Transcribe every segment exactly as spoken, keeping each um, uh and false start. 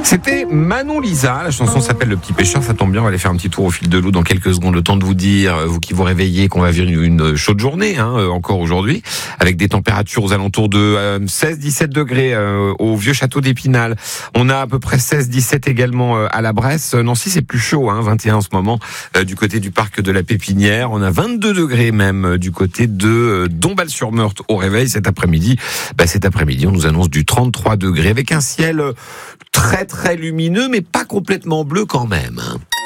C'était Manon Lisa, la chanson s'appelle Le Petit Pêcheur, ça tombe bien, on va aller faire un petit tour au fil de l'eau dans quelques secondes, le temps de vous dire, vous qui vous réveillez, qu'on va vivre une chaude journée, hein, encore aujourd'hui, avec des températures aux alentours de euh, seize à dix-sept degrés euh, au vieux château d'Épinal. On a à peu près seize à dix-sept également euh, à la Bresse. Nancy, c'est plus chaud, hein, vingt et un en ce moment, euh, du côté du parc de la Pépinière. On a vingt-deux degrés même euh, du côté de euh, Dombasle-sur-Meurthe au réveil cet après-midi. Bah, cet après-midi, on nous annonce du trente-trois degrés avec un ciel euh, très très lumineux, mais pas complètement bleu quand même.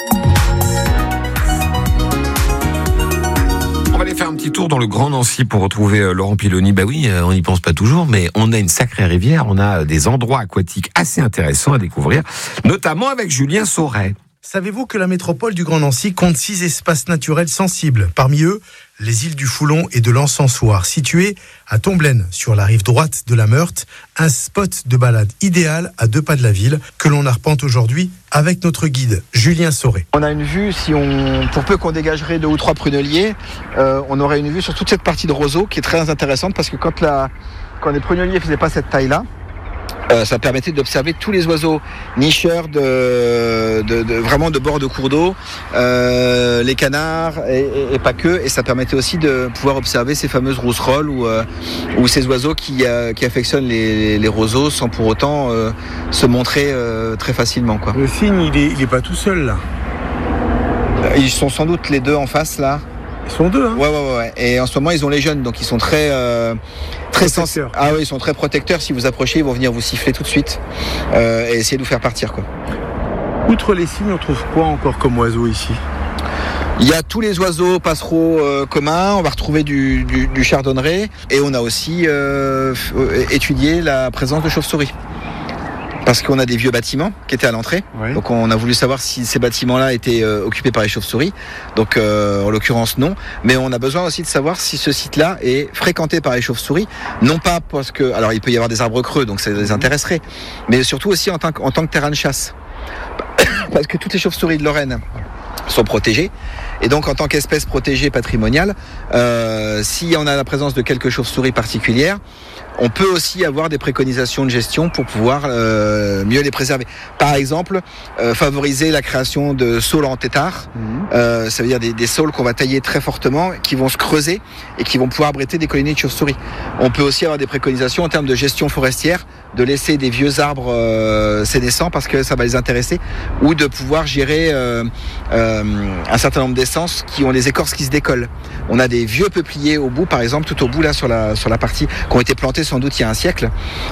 On va aller faire un petit tour dans le Grand Nancy pour retrouver euh, Laurent Piloni. Bah oui, euh, on n'y pense pas toujours, mais on a une sacrée rivière, on a des endroits aquatiques assez intéressants à découvrir, notamment avec Julien Sauret. Savez-vous que la métropole du Grand Nancy compte six espaces naturels sensibles? Parmi eux, les îles du Foulon et de l'Encensoir, situées à Tomblaine, sur la rive droite de la Meurthe, un spot de balade idéal à deux pas de la ville, que l'on arpente aujourd'hui avec notre guide, Julien Sauret. On a une vue, si on, pour peu qu'on dégagerait deux ou trois pruneliers, euh, on aurait une vue sur toute cette partie de roseau qui est très intéressante, parce que quand, la, quand les pruneliers ne faisaient pas cette taille-là, Euh, ça permettait d'observer tous les oiseaux nicheurs de, de, de vraiment de bord de cours d'eau, euh, les canards et, et, et pas que, et ça permettait aussi de pouvoir observer ces fameuses rousserolles ou, euh, ou ces oiseaux qui, euh, qui affectionnent les, les roseaux sans pour autant euh, se montrer euh, très facilement, quoi. Le cygne, il est, il est pas tout seul là. Ils sont sans doute les deux en face là. Ils sont deux, hein. Ouais, ouais, ouais. Et en ce moment, ils ont les jeunes, donc ils sont très, euh, très sensibles. Ah oui, ils sont très protecteurs. Si vous approchez, ils vont venir vous siffler tout de suite euh, et essayer de vous faire partir, quoi. Outre les cygnes, on trouve quoi encore comme oiseaux ici? Il y a tous les oiseaux passereaux euh, communs. On va retrouver du, du, du chardonneret, et on a aussi euh, étudié la présence de chauves-souris. Parce qu'on a des vieux bâtiments qui étaient à l'entrée, oui. Donc on a voulu savoir si ces bâtiments-là étaient euh, occupés par les chauves-souris. Donc euh, en l'occurrence non, mais on a besoin aussi de savoir si ce site-là est fréquenté par les chauves-souris. Non pas parce que, alors il peut y avoir des arbres creux, donc ça les intéresserait, mais surtout aussi en tant que, en tant que terrain de chasse, parce que toutes les chauves-souris de Lorraine sont protégées. Et donc, en tant qu'espèce protégée patrimoniale, euh, si on a la présence de quelques chauves-souris particulières, on peut aussi avoir des préconisations de gestion pour pouvoir euh, mieux les préserver. Par exemple, euh, favoriser la création de saules en tétard. Mmh. Euh, ça veut dire des, des saules qu'on va tailler très fortement, qui vont se creuser et qui vont pouvoir abriter des colonies de chauves-souris. On peut aussi avoir des préconisations en termes de gestion forestière, de laisser des vieux arbres euh, sénescents parce que ça va les intéresser, ou de pouvoir gérer euh, euh, un certain nombre d'essences qui ont les écorces qui se décollent. On a des vieux peupliers au bout, par exemple, tout au bout là sur la sur la partie qui ont été plantés sans doute il y a un siècle.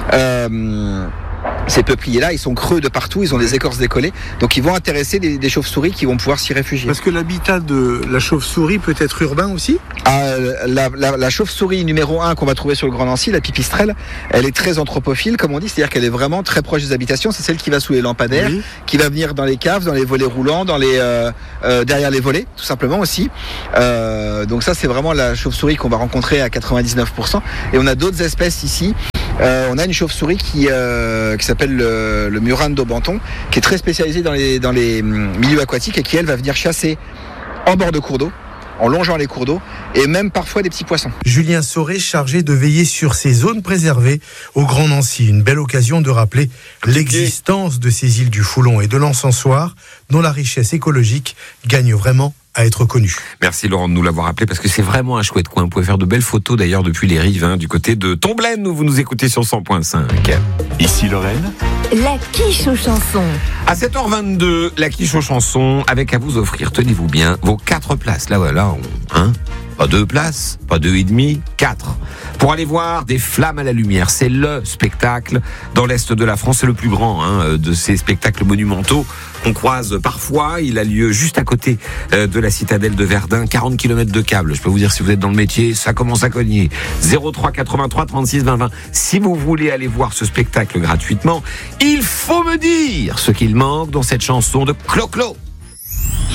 Euh, Ces peupliers-là, ils sont creux de partout, ils ont des écorces décollées, donc ils vont intéresser des, des chauves-souris qui vont pouvoir s'y réfugier. Parce que l'habitat de la chauve-souris peut être urbain aussi ? Ah, la, la, la chauve-souris numéro un qu'on va trouver sur le Grand Nancy, la pipistrelle, elle est très anthropophile, comme on dit, c'est-à-dire qu'elle est vraiment très proche des habitations. C'est celle qui va sous les lampadaires, oui. Qui va venir dans les caves, dans les volets roulants, dans les euh, euh, derrière les volets, tout simplement aussi. Euh, donc ça, c'est vraiment la chauve-souris qu'on va rencontrer à quatre-vingt-dix-neuf pour cent. Et on a d'autres espèces ici. Euh, on a une chauve-souris qui, euh, qui s'appelle le, le murin d'Aubenton, qui est très spécialisée dans les, dans les milieux aquatiques et qui, elle, va venir chasser en bord de cours d'eau, en longeant les cours d'eau, et même parfois des petits poissons. Julien Sauret, chargé de veiller sur ces zones préservées au Grand Nancy. Une belle occasion de rappeler l'existence de ces îles du Foulon et de l'Encensoir, dont la richesse écologique gagne vraiment à être connu. Merci Laurent de nous l'avoir rappelé, parce que c'est vraiment un chouette coin. Vous pouvez faire de belles photos d'ailleurs depuis les rives, hein, du côté de Tomblaine, où vous nous écoutez sur cent point cinq. Ici Lorraine. La quiche aux chansons. À sept heures vingt-deux, la quiche aux chansons, avec à vous offrir, tenez-vous bien, vos quatre places. Là, voilà, on, hein, pas deux places, pas deux et demi, quatre. Pour aller voir des flammes à la lumière. C'est le spectacle dans l'Est de la France. C'est le plus grand, hein, de ces spectacles monumentaux qu'on croise parfois. Il a lieu juste à côté de la citadelle de Verdun. quarante kilomètres de câbles. Je peux vous dire, si vous êtes dans le métier, ça commence à cogner. zéro trois quatre-vingt-trois trente-six vingt vingt. Si vous voulez aller voir ce spectacle gratuitement, il faut me dire ce qu'il manque dans cette chanson de Clo-Clo.